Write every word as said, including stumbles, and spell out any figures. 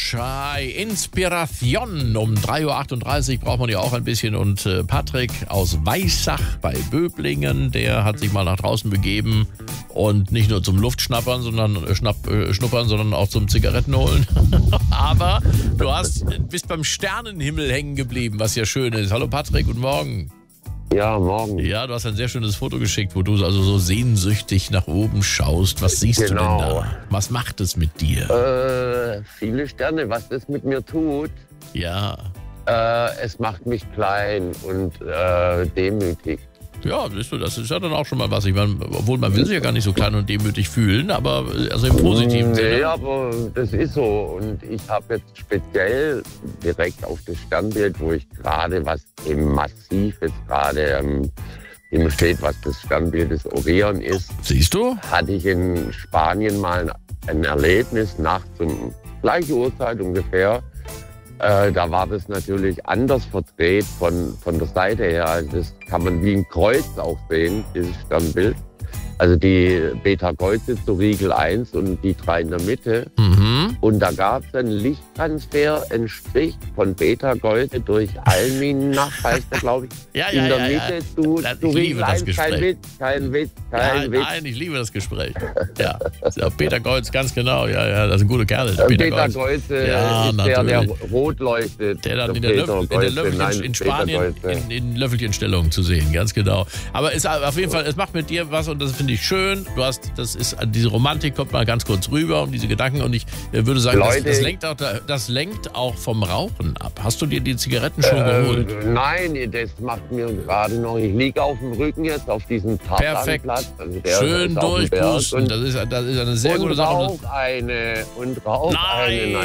Chai, Inspiration. Um drei Uhr achtunddreißig braucht man ja auch ein bisschen. Und äh, Patrick aus Weissach bei Böblingen, der hat sich mal nach draußen begeben. Und nicht nur zum Luftschnappern, sondern äh, schnapp, äh, schnuppern, sondern auch zum Zigarettenholen. Aber du hast, bist beim Sternenhimmel hängen geblieben, was ja schön ist. Hallo Patrick, guten Morgen. Ja, morgen. Ja, du hast ein sehr schönes Foto geschickt, wo du also so sehnsüchtig nach oben schaust. Was siehst Genau. du denn da? Was macht es mit dir? Äh, viele Sterne, was das mit mir tut. Ja. Äh, es macht mich klein und äh, demütig. Ja, siehst du, das ist ja dann auch schon mal was. Ich meine, obwohl man will sich ja gar nicht so klein und demütig fühlen, aber also im positiven Nee, Sinne. aber das ist so. Und ich habe jetzt speziell direkt auf das Sternbild, wo ich gerade was im Massiv jetzt gerade ähm, im steht, was das Sternbild des Orion ist, Siehst du? hatte ich in Spanien mal ein Erlebnis nachts um gleiche Uhrzeit ungefähr. Äh, da war das natürlich anders verdreht von, von der Seite her. Also das kann man wie ein Kreuz auch sehen, dieses Sternbild. Also die Beta-Kreuze zu Riegel eins und die drei in der Mitte. Mhm. Und da gab es einen Lichttransfer, einen Strich von Beta-Kreuze durch Alminach, heißt der, glaube ich, Ja, in ja, der ja, Mitte ja. zu, Das- zu ich liebe Riegel das eins. Gespräch. Kein Witz, kein Witz, kein Nein, Witz. nein, ich liebe das Gespräch. Ja, ja Peter Goltz, ganz genau. Ja, ja, das sind gute Kerle. der Äh, Peter Goltz. Beta-Kreuze Ja, ist der, der natürlich. rot leuchtet. Der dann in der, Löff, in, der Peter-Kreuze, Löffelchen, nein, in Spanien Beta-Kreuze. in, in Löffelchenstellung zu sehen, ganz genau. Aber es, auf jeden Fall, es macht mit dir was und das finde ich schön. Du hast, das ist, diese Romantik kommt mal ganz kurz rüber und diese Gedanken und ich äh, würde sagen, das, Leute. das, lenkt auch, das lenkt auch vom Rauchen ab. Hast du dir die Zigaretten schon geholt? Äh, nein, das macht mir gerade noch. Ich liege auf dem Rücken jetzt auf diesem Perfekt. Tartanplatz. Also der Schön ist auf dem Berg durchpusten, und, das ist, das ist eine sehr und gute Sache. rauch eine und rauch eine. Nein,